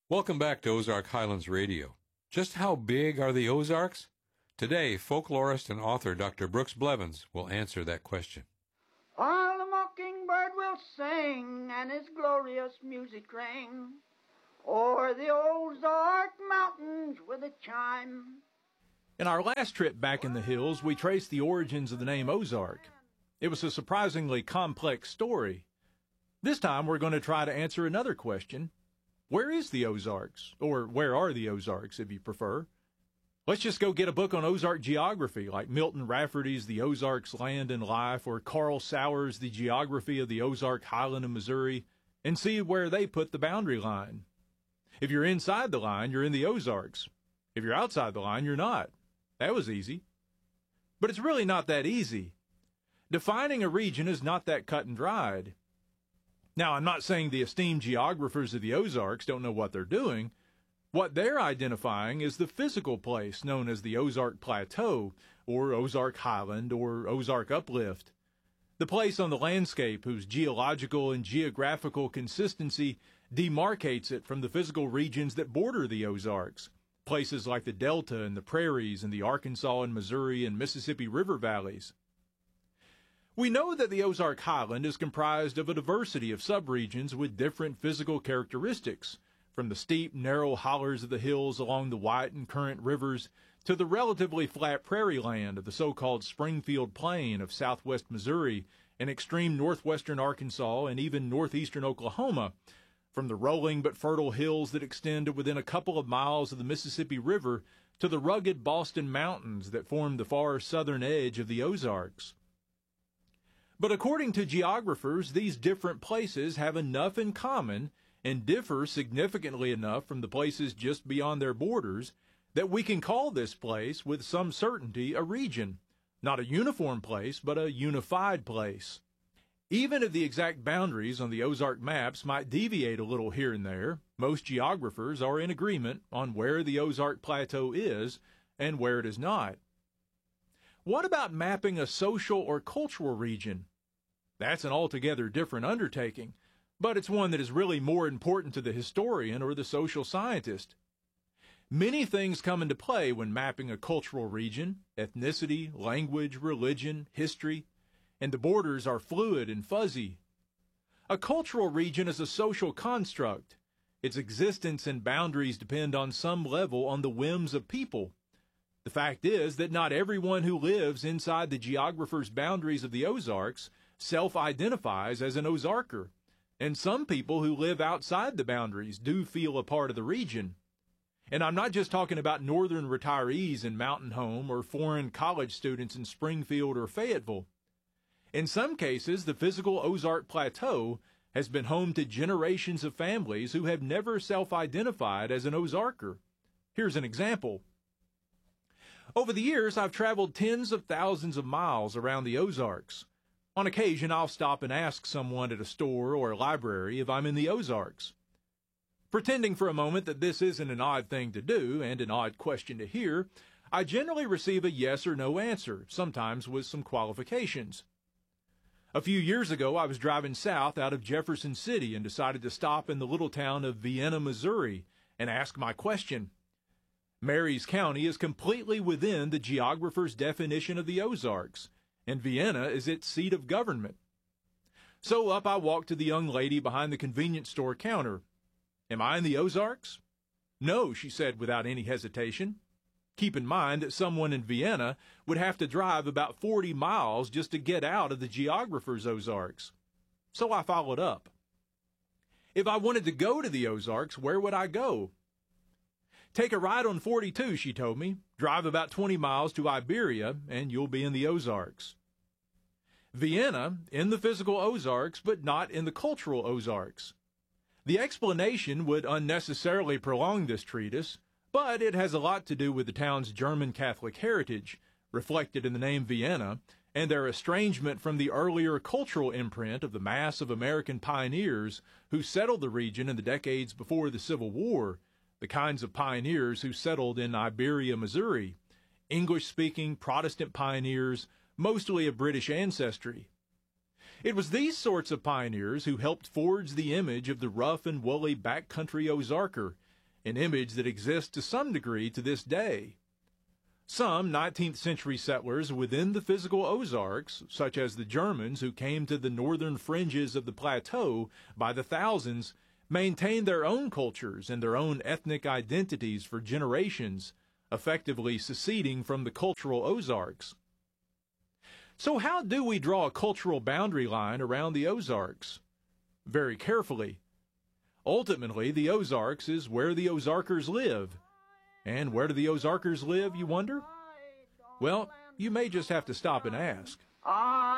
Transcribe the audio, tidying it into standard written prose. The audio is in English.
Welcome back to Ozark Highlands Radio. Just how big are the Ozarks? Today, folklorist and author Dr. Brooks Blevins will answer that question. While the mockingbird will sing and his glorious music ring o'er the Ozark mountains with a chime. In our last trip back in the hills, we traced the origins of the name Ozark. It was a surprisingly complex story. This time we're going to try to answer another question. Where is the Ozarks? Or where are the Ozarks, if you prefer? Let's just go get a book on Ozark geography, like Milton Rafferty's The Ozarks Land and Life, or Carl Sauer's The Geography of the Ozark Highland of Missouri, and see where they put the boundary line. If you're inside the line, you're in the Ozarks. If you're outside the line, you're not. That was easy. But it's really not that easy. Defining a region is not that cut and dried. Now, I'm not saying the esteemed geographers of the Ozarks don't know what they're doing. What they're identifying is the physical place known as the Ozark Plateau, or Ozark Highland, or Ozark Uplift. The place on the landscape whose geological and geographical consistency demarcates it from the physical regions that border the Ozarks, places like the Delta and the Prairies and the Arkansas and Missouri and Mississippi River valleys. We know that the Ozark Highland is comprised of a diversity of subregions with different physical characteristics, from the steep, narrow hollers of the hills along the White and Current rivers to the relatively flat prairie land of the so-called Springfield Plain of southwest Missouri and extreme northwestern Arkansas and even northeastern Oklahoma, from the rolling but fertile hills that extend to within a couple of miles of the Mississippi River to the rugged Boston Mountains that form the far southern edge of the Ozarks. But according to geographers, these different places have enough in common and differ significantly enough from the places just beyond their borders that we can call this place with some certainty a region, not a uniform place, but a unified place. Even if the exact boundaries on the Ozark maps might deviate a little here and there, most geographers are in agreement on where the Ozark Plateau is and where it is not. What about mapping a social or cultural region? That's an altogether different undertaking, but it's one that is really more important to the historian or the social scientist. Many things come into play when mapping a cultural region: ethnicity, language, religion, history, and the borders are fluid and fuzzy. A cultural region is a social construct. Its existence and boundaries depend on some level on the whims of people. The fact is that not everyone who lives inside the geographer's boundaries of the Ozarks self-identifies as an Ozarker, and some people who live outside the boundaries do feel a part of the region. And I'm not just talking about northern retirees in Mountain Home or foreign college students in Springfield or Fayetteville. In some cases, the physical Ozark Plateau has been home to generations of families who have never self-identified as an Ozarker. Here's an example. Over the years, I've traveled tens of thousands of miles around the Ozarks. On occasion, I'll stop and ask someone at a store or a library if I'm in the Ozarks. Pretending for a moment that this isn't an odd thing to do and an odd question to hear, I generally receive a yes or no answer, sometimes with some qualifications. A few years ago, I was driving south out of Jefferson City and decided to stop in the little town of Vienna, Missouri, and ask my question. Marys County is completely within the geographer's definition of the Ozarks, and Vienna is its seat of government. So up I walked to the young lady behind the convenience store counter. "Am I in the Ozarks?" "No," she said without any hesitation. Keep in mind that someone in Vienna would have to drive about 40 miles just to get out of the geographer's Ozarks. So I followed up. "If I wanted to go to the Ozarks, where would I go?" "Take a ride on 42, she told me. "Drive about 20 miles to Iberia, and you'll be in the Ozarks." Vienna, in the physical Ozarks, but not in the cultural Ozarks. The explanation would unnecessarily prolong this treatise, but it has a lot to do with the town's German Catholic heritage, reflected in the name Vienna, and their estrangement from the earlier cultural imprint of the mass of American pioneers who settled the region in the decades before the Civil War, the kinds of pioneers who settled in Iberia, Missouri, English-speaking Protestant pioneers, mostly of British ancestry. It was these sorts of pioneers who helped forge the image of the rough and woolly backcountry Ozarker, an image that exists to some degree to this day. Some 19th century settlers within the physical Ozarks, such as the Germans who came to the northern fringes of the plateau by the thousands, maintained their own cultures and their own ethnic identities for generations, effectively seceding from the cultural Ozarks. So how do we draw a cultural boundary line around the Ozarks? Very carefully. Ultimately, the Ozarks is where the Ozarkers live. And where do the Ozarkers live, you wonder? Well, you may just have to stop and ask.